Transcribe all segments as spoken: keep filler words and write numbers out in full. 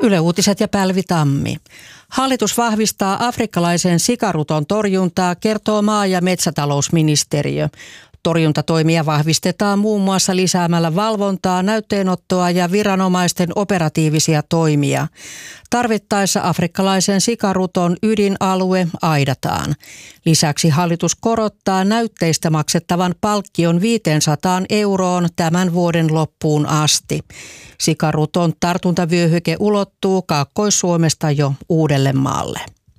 Yle Uutiset ja Pälvi Tammi. Hallitus vahvistaa afrikkalaisen sikaruton torjuntaa, kertoo maa- ja metsätalousministeriö. Torjuntatoimia vahvistetaan muun muassa lisäämällä valvontaa, näytteenottoa ja viranomaisten operatiivisia toimia. Tarvittaessa afrikkalaisen sikaruton ydinalue aidataan. Lisäksi hallitus korottaa näytteistä maksettavan palkkion viisisataa euroon tämän vuoden loppuun asti. Sikaruton tartuntavyöhyke ulottuu Kaakkois-Suomesta jo Uudellemaalle.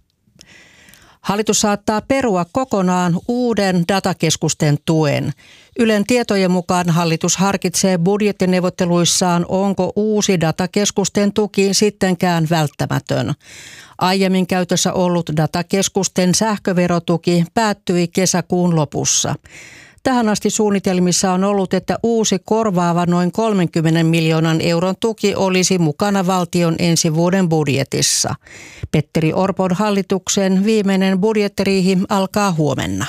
Hallitus saattaa perua kokonaan uuden datakeskusten tuen. Ylen tietojen mukaan hallitus harkitsee budjettineuvotteluissaan, onko uusi datakeskusten tuki sittenkään välttämätön. Aiemmin käytössä ollut datakeskusten sähköverotuki päättyi kesäkuun lopussa. Tähän asti suunnitelmissa on ollut, että uusi korvaava noin kolmenkymmenen miljoonan euron tuki olisi mukana valtion ensi vuoden budjetissa. Petteri Orpon hallituksen viimeinen budjettiriihi alkaa huomenna.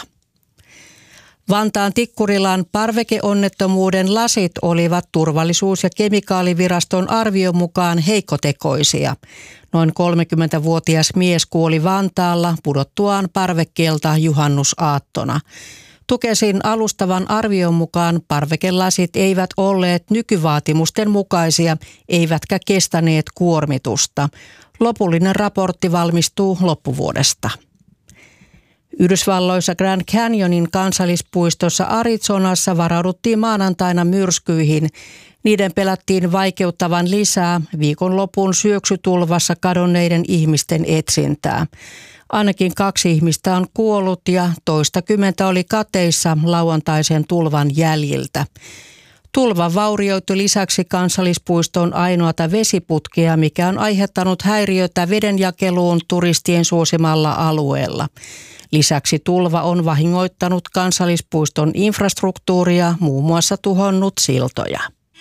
Vantaan Tikkurilan parvekeonnettomuuden lasit olivat Turvallisuus- ja kemikaaliviraston arvion mukaan heikkotekoisia. Noin kolmekymmentävuotias mies kuoli Vantaalla pudottuaan parvekkeelta juhannusaattona. Tukesin alustavan arvion mukaan parvekelasit eivät olleet nykyvaatimusten mukaisia, eivätkä kestäneet kuormitusta. Lopullinen raportti valmistuu loppuvuodesta. Yhdysvalloissa Grand Canyonin kansallispuistossa Arizonassa varauduttiin maanantaina myrskyihin. Niiden pelättiin vaikeuttavan lisää viikonlopun syöksytulvassa kadonneiden ihmisten etsintää. Ainakin kaksi ihmistä on kuollut ja toistakymmentä oli kateissa lauantaisen tulvan jäljiltä. Tulva vaurioitti lisäksi kansallispuiston ainoata vesiputkea, mikä on aiheuttanut häiriötä vedenjakeluun turistien suosimalla alueella. Lisäksi tulva on vahingoittanut kansallispuiston infrastruktuuria, muun muassa tuhonnut siltoja.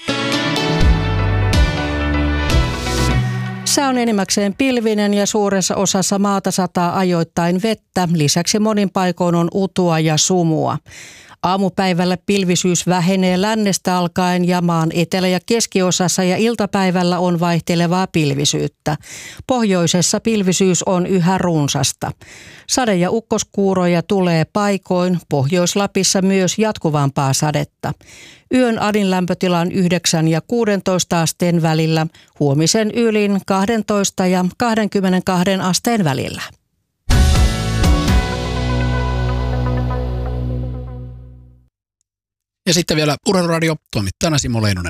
Sää on enimmäkseen pilvinen ja suuressa osassa maata sataa ajoittain vettä. Lisäksi monin paikoin on utua ja sumua. Aamupäivällä pilvisyys vähenee lännestä alkaen ja maan etelä- ja keskiosassa ja iltapäivällä on vaihtelevaa pilvisyyttä. Pohjoisessa pilvisyys on yhä runsasta. Sade- ja ukkoskuuroja tulee paikoin, Pohjois-Lapissa myös jatkuvampaa sadetta. Yön adin lämpötila on yhdeksän ja kuusitoista asteen välillä, huomisen ylin kaksitoista ja kaksikymmentäkaksi asteen välillä. Ja sitten vielä Urheiluradio, toimittajana Simo Leinonen.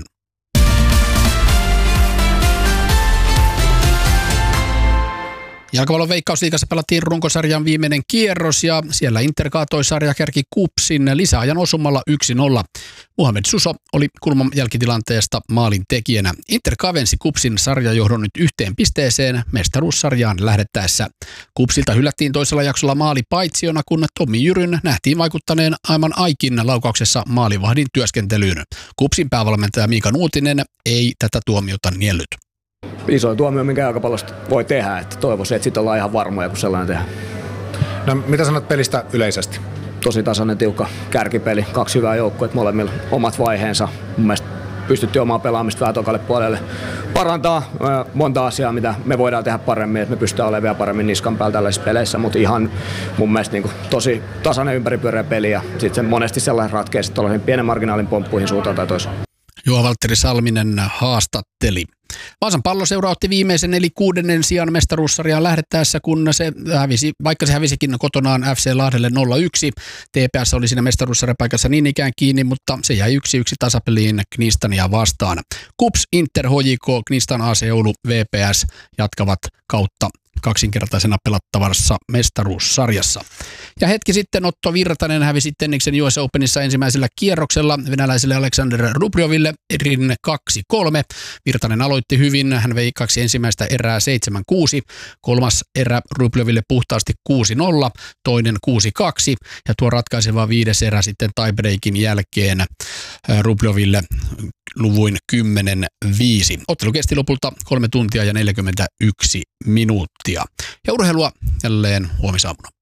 Jalkapallon Veikkausliigassa pelattiin runkosarjan viimeinen kierros ja siellä Inter kaatoi sarjakärki KuPSin lisäajan osumalla yksi nolla. Muhammed Suso oli kulman jälkitilanteesta maalin tekijänä. Inter kavensi KuPSin sarjajohdon nyt yhteen pisteeseen mestaruussarjaan lähdettäessä. KuPSilta hylättiin toisella jaksolla maali paitsiona, kun Tomi Jyryn nähtiin vaikuttaneen aivan Aikin laukauksessa maalivahdin työskentelyyn. KuPSin päävalmentaja Miika Nuutinen ei tätä tuomiota niellyt. Isoin tuomio, minkä jalkapallosta voi tehdä, että toivoisin, että sitten ollaan ihan varmoja, kun sellainen tehdään. No, mitä sanot pelistä yleisesti? Tosi tasainen, tiukka kärkipeli, kaksi hyvää joukkuetta, molemmilla omat vaiheensa. Mun mielestä pystyttiin omaa pelaamista vähän tokalle puolelle parantaa monta asiaa, mitä me voidaan tehdä paremmin, että me pystytään olemaan vielä paremmin niskan päällä tällaisissa peleissä, mutta ihan mun mielestä niin kuin tosi tasainen ympäripyöreä peli ja sitten se monesti sellainen ratkeaa sitten pienen marginaalin pomppuihin suuntaan tai toiseen. Juha Valtteri Salminen haastatteli. Vaasan Palloseura otti viimeisen eli kuudennen sijan mestaruussarjaan lähdettäessä, kun se hävisi, vaikka se hävisikin kotonaan F C Lahdelle nolla yksi. T P S oli siinä mestaruussarjapaikassa niin ikään kiinni, mutta se jäi yksi yksi tasapeliin Knistania vastaan. KuPS, Inter, H J K, Knistan, A C Oulu, V P S jatkavat kautta kaksinkertaisena pelattavassa mestaruussarjassa. Ja hetki sitten Otto Virtanen hävisi Tenniksen U S Openissa ensimmäisellä kierroksella venäläiselle Alexander Rubljoville erin kaksi kolme. Virtanen aloitti hyvin, hän vei kaksi ensimmäistä erää seitsemän kuusi. Kolmas erä Rubljoville puhtaasti kuusi nolla, toinen kuusi kaksi ja tuo ratkaiseva viides erä sitten tiebreakin jälkeen Rubljoville luvuin kymmenen viisi. Ottelu kesti lopulta kolme tuntia ja neljäkymmentäyksi minuuttia. Ja urheilua jälleen huomisaamuna.